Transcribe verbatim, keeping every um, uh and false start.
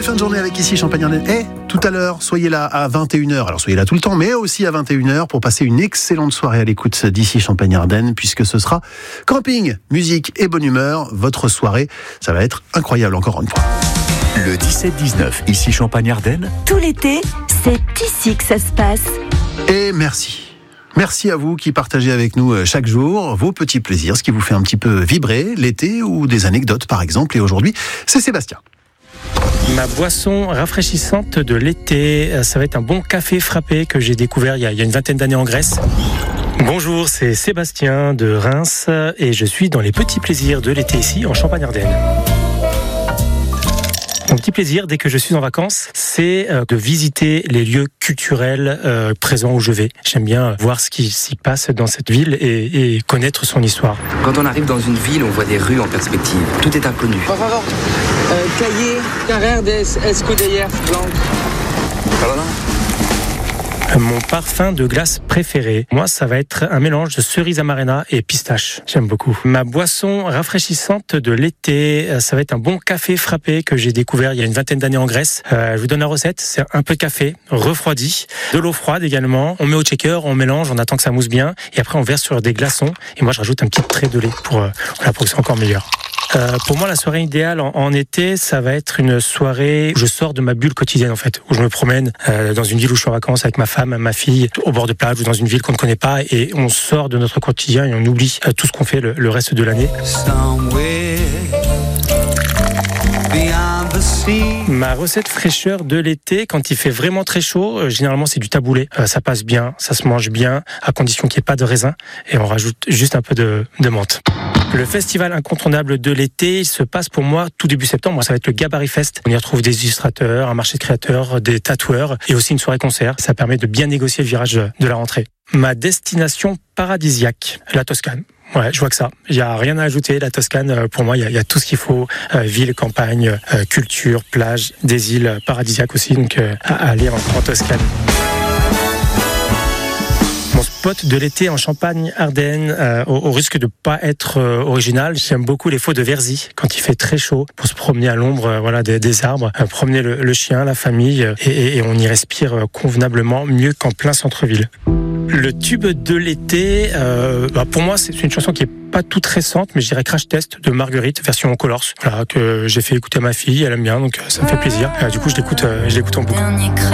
fin de journée avec ici Champagne-Ardenne. Et tout à l'heure, soyez là à vingt et une heures. Alors soyez là tout le temps, mais aussi à vingt et une heures pour passer une excellente soirée à l'écoute d'ici Champagne-Ardenne, puisque ce sera camping, musique et bonne humeur. Votre soirée, ça va être incroyable encore une fois. Le dix-sept dix-neuf, ici Champagne-Ardenne. Tout l'été, c'est ici que ça se passe. Et merci. Merci à vous qui partagez avec nous chaque jour vos petits plaisirs, ce qui vous fait un petit peu vibrer l'été ou des anecdotes par exemple. Et aujourd'hui, c'est Sébastien. Ma boisson rafraîchissante de l'été, ça va être un bon café frappé que j'ai découvert il y a, il y a une vingtaine d'années en Grèce. Bonjour, c'est Sébastien de Reims et je suis dans les petits plaisirs de l'été ici en Champagne-Ardenne. Mon petit plaisir, dès que je suis en vacances, c'est de visiter les lieux culturels euh, présents où je vais. J'aime bien voir ce qui s'y passe dans cette ville et, et connaître son histoire. Quand on arrive dans une ville, on voit des rues en perspective. Tout est inconnu. Por favor, euh, calle carrer des escudellaires blancs. Pardon ? Mon parfum de glace préféré, moi, ça va être un mélange de cerise amarena et pistache. J'aime beaucoup. Ma boisson rafraîchissante de l'été, ça va être un bon café frappé que j'ai découvert il y a une vingtaine d'années en Grèce. Euh, je vous donne la recette. C'est un peu de café refroidi, de l'eau froide également. On met au shaker, on mélange, on attend que ça mousse bien, et après on verse sur des glaçons. Et moi, je rajoute un petit trait de lait pour, euh, voilà, pour que ce soit encore meilleur. Euh, pour moi, la soirée idéale en, en été, ça va être une soirée où je sors de ma bulle quotidienne, en fait, où je me promène euh, dans une ville où je suis en vacances avec ma femme, ma fille, au bord de plage ou dans une ville qu'on ne connaît pas, et on sort de notre quotidien et on oublie euh, tout ce qu'on fait le, le reste de l'année. Ma recette fraîcheur de l'été, quand il fait vraiment très chaud, euh, généralement c'est du taboulé. Euh, ça passe bien, ça se mange bien, à condition qu'il n'y ait pas de raisin, et on rajoute juste un peu de, de menthe. Le festival incontournable de l'été, il se passe pour moi tout début septembre. Ça va être le Gabarit Fest. On y retrouve des illustrateurs, un marché de créateurs, des tatoueurs et aussi une soirée concert. Ça permet de bien négocier le virage de la rentrée. Ma destination paradisiaque, la Toscane. Ouais, je vois que ça. Il n'y a rien à ajouter. La Toscane, pour moi, il y a, il y a tout ce qu'il faut. Euh, ville, campagne, euh, culture, plage, des îles paradisiaques aussi. Donc, euh, à aller en, en Toscane. Mon spot de l'été en Champagne-Ardenne, euh, au, au risque de pas être euh, original, j'aime beaucoup les faux de Verzy quand il fait très chaud pour se promener à l'ombre, euh, voilà, des, des arbres, euh, promener le, le chien, la famille, euh, et, et on y respire euh, convenablement mieux qu'en plein centre-ville. Le tube de l'été, euh, bah pour moi, c'est une chanson qui est pas toute récente, mais je dirais Crash Test de Marguerite, version Colors, voilà, que j'ai fait écouter à ma fille, elle aime bien, donc ça me fait plaisir. Euh, du coup, je l'écoute, euh, je l'écoute en boucle.